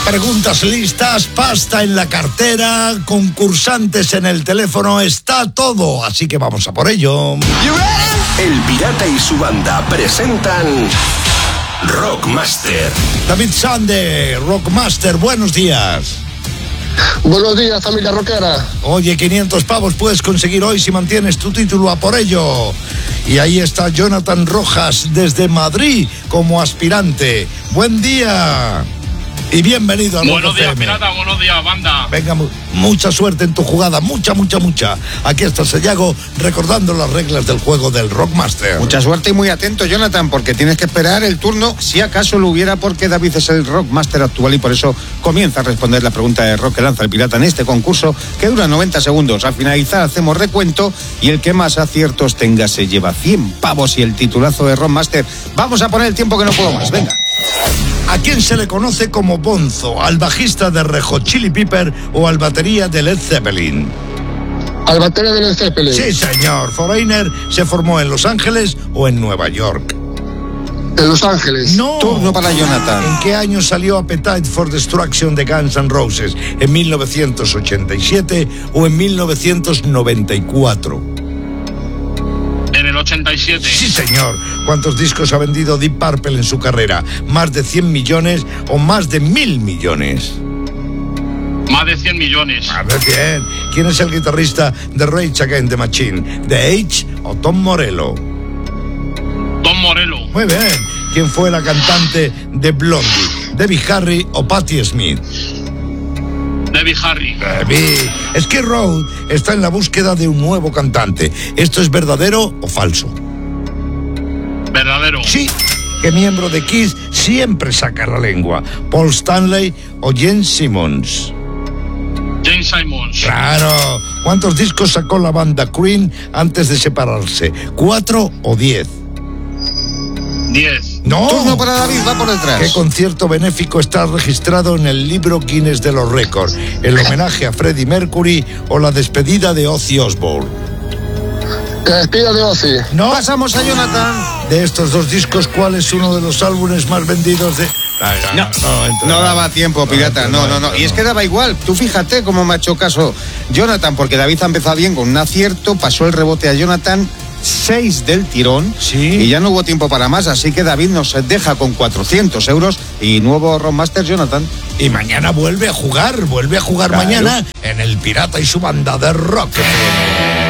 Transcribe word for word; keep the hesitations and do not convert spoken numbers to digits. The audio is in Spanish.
Preguntas listas, pasta en la cartera, concursantes en el teléfono, está todo, así que vamos a por ello. El Pirata y su banda presentan Rockmaster. David Sande, Rockmaster, buenos días. Buenos días, familia rockera. Oye, quinientos pavos puedes conseguir hoy si mantienes tu título, a por ello. Y ahí está Jonathan Rojas desde Madrid como aspirante. Buen día y bienvenido a Rock Buenos días, F M. pirata, buenos días, banda. Venga, mu- mucha suerte en tu jugada, mucha, mucha, mucha. Aquí está Sayago recordando las reglas del juego del Rockmaster. Mucha suerte y muy atento, Jonathan, porque tienes que esperar el turno, si acaso lo hubiera, porque David es el Rockmaster actual y por eso comienza a responder la pregunta de rock que lanza el pirata en este concurso, que dura noventa segundos. Al finalizar hacemos recuento y el que más aciertos tenga se lleva cien pavos y el titulazo de Rockmaster. Vamos a poner el tiempo que no puedo más, venga. ¿A quién se le conoce como Bonzo? ¿Al bajista de Red Hot Chili Pepper o al batería de Led Zeppelin? Al batería de Led Zeppelin. Sí, señor. Foreigner se formó en Los Ángeles o en Nueva York. De Los Ángeles. No. Turno para Jonathan. ¿En qué año salió Appetite for Destruction de Guns N' Roses? ¿En mil novecientos ochenta y siete o en mil novecientos noventa y cuatro? En el ochenta y siete. Sí, señor. ¿Cuántos discos ha vendido Deep Purple en su carrera? ¿Más de cien millones o más de mil millones? Más de cien millones. A ver, bien. ¿Quién es el guitarrista de Rage Against the Machine? ¿The Edge o Tom Morello? Tom Morello. Muy bien. ¿Quién fue la cantante de Blondie? ¿Debbie Harry o Patti Smith? Debbie Harry. Debbie. Skid Row está en la búsqueda de un nuevo cantante. ¿Esto es verdadero o falso? Verdadero. Sí. ¿Qué miembro de Kiss siempre saca la lengua? ¿Paul Stanley o Gene Simmons? James Simons. Claro. ¿Cuántos discos sacó la banda Queen antes de separarse? ¿Cuatro o diez? diez. ¡No! Turno para David, va por detrás. ¿Qué concierto benéfico está registrado en el libro Guinness de los Récords? ¿El homenaje a Freddie Mercury o la despedida de Ozzy Osbourne? La despedida de Ozzy. No. Pasamos a Jonathan. De estos dos discos, ¿cuál es uno de los álbumes más vendidos de...? No, entra. no daba tiempo, pirata, no, no, no. Y es que daba igual. Tú fíjate cómo me ha hecho caso Jonathan, porque David ha empezado bien con un acierto, pasó el rebote a Jonathan, seis del tirón, Sí. y ya no hubo tiempo para más, así que David nos deja con cuatrocientos euros y nuevo Rockmaster, Jonathan. Y mañana vuelve a jugar, vuelve a jugar Claro. mañana en El Pirata y su banda de rock.